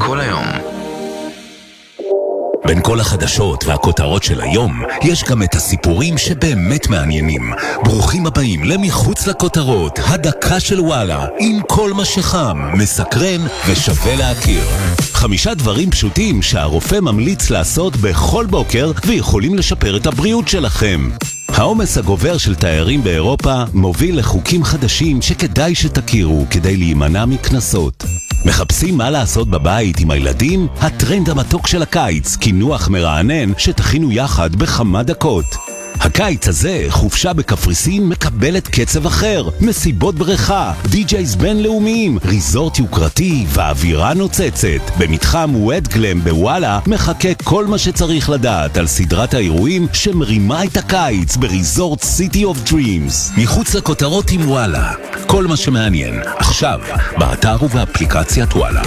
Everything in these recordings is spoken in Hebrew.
כל היום. בין כל החדשות והכותרות של היום, יש גם את הסיפורים שבאמת מעניינים. ברוכים הבאים למחוץ לכותרות, הדקה של וואלה, עם כל מה שחם, מסקרן ושווה להכיר. 5 דברים פשוטים שהרופא ממליץ לעשות בכל בוקר ויכולים לשפר את הבריאות שלכם. העומס הגובר של תיירים באירופה מוביל לחוקים חדשים שכדאי שתכירו כדי להימנע מכנסות. מחפשים מה לעשות בבית עם הילדים? הטרנד המתוק של הקיץ, קינוח מרענן שתכינו יחד בכמה דקות. הקיץ הזה, חופשה בקפריסין מקבלת קצב אחר, מסיבות בריכה, די-ג'ייז בינלאומיים, ריזורט יוקרתי ואווירה נוצצת. במתחם ווד גלם בוואלה מחכה כל מה שצריך לדעת על סדרת האירועים שמרימה את הקיץ בריזורט סיטי אוף דרימס. מחוץ לכותרות עם וואלה, כל מה שמעניין, עכשיו, באתר ובאפליקציית וואלה.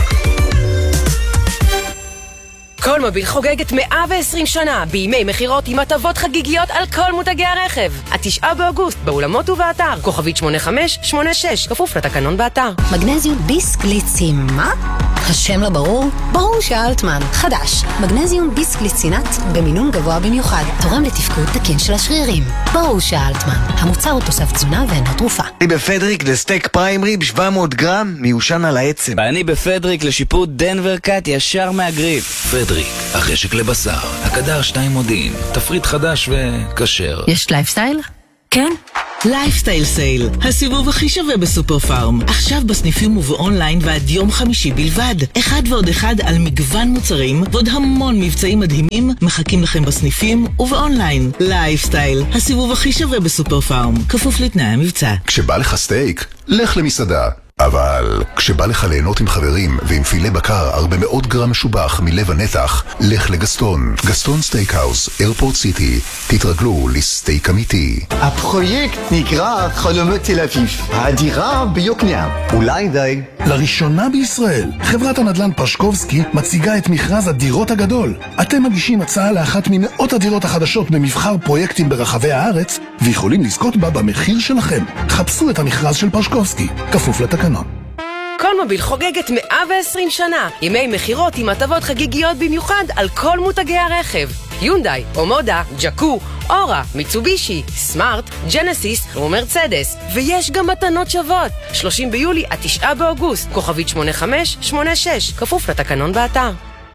כל מוביל חוגגת 120 שנה בימי מחירות עם הטבות חגיגיות על כל מותגי הרכב. 9 באוגוסט, באולמות ובאתר. כוכבית 8586, כפוף לתקנון באתר. מגנזיום ביסקליצין, מה? השם לא ברור? ברור שאלטמן. חדש, מגנזיום ביסקליצינט במינון גבוה במיוחד. תורם לתפקוד תקין של השרירים. ברור שאלטמן. המוצר הוא תוסף תזונה ואינו תרופה. אני בפדריק לסטייק פריים ריב 700 גרם מיושן על העצם. ואני בפדריק לשיפוט דנבר קאט ישר מהגריל. פדריק, החשק לבשר, הקדר 2 מודיעין, תפריט חדש וקשר. יש לייפסטייל? כן. לייפסטייל סייל, הסיבוב הכי שווה בסופר פארם. עכשיו בסניפים ובאונליין ועד יום חמישי בלבד. 1 ועוד 1 על מגוון מוצרים ועוד המון מבצעים מדהימים מחכים לכם בסניפים ובאונליין. לייפסטייל, הסיבוב הכי שווה בסופר פארם. כפוף לתנאי המבצע. כשבא לך סטייק, לך למסעדה. אבל כשבא לך ליהנות עם חברים ועם פילה בקר 400 גרם משובח מלב הנתח, לך לגסטון. גסטון סטייקהאוס, איירפורט סיטי. תתרגלו לסטייק אמיתי. הפרויקט נקרא חלומות תל אביב, הדירה ביוקנעם. אולי די. לראשונה בישראל, חברת הנדל"ן פרשקובסקי מציגה את מכרז הדירות הגדול. אתם מגישים הצעה לאחת ממאות הדירות החדשות במבחר פרויקטים ברחבי הארץ, ויכולים לזכות בה במחיר שלכם. חפשו את המכרז של פרשקובסקי, כפוף לתקנון. כל מוביל חוגגת 120 שנה. ימי מחירות עם הטבות חגיגיות במיוחד על כל מותגי הרכב. יונדאי, אומודה, ג'קו, אורה, מיצובישי, סמארט, ג'נסיס ומרצדס. ויש גם מתנות שוות. 30 ביולי עד 9 באוגוסט. כוכבית 8586, כפוף לתקנון באתר.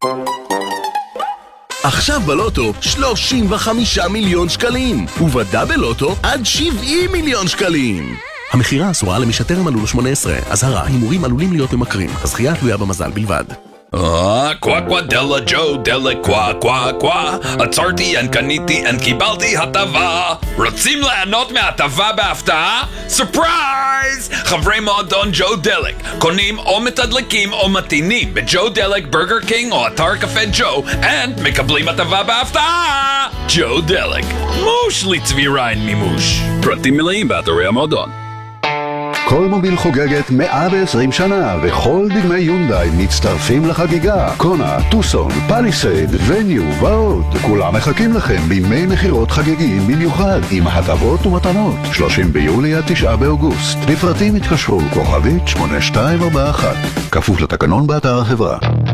עכשיו בלוטו 35 מיליון שקלים, ובדאבל לוטו עד 70 מיליון שקלים. המחירה אסורה למי שטרם מלאו לו 18. אזהרה, הימורים עלולים להיות ממכרים. הזכייה תלויה במזל בלבד. קווה קווה דלה ג'ו דלה קווה קווה קווה, עצרתי קניתי קיבלתי הטבה. רוצים ליהנות מהטבה בהפתעה? סופרייז! חברי מועדון ג'ו דלק קונים או מתדלקים או מתינים בג'ו דלק, ברגר קינג או אתר קפה ג'ו, מקבלים הטבה בהפתעה. ג'ו דלק, מוש לצבי ריין מימוש. פרטים מלאים באתרי המועדון. כל מוביל חוגגת 120 שנה, וכל דגמי יונדאי מצטרפים לחגיגה. קונה, טוסון, פליסייד, וניו ועוד. כולם מחכים לכם בימי מחירות חגיגיים במיוחד, עם הטבות ומתנות. 30 ביולי עד 9 באוגוסט. לפרטים התקשרו, כוכבית 8241. כפוף לתקנון באתר החברה.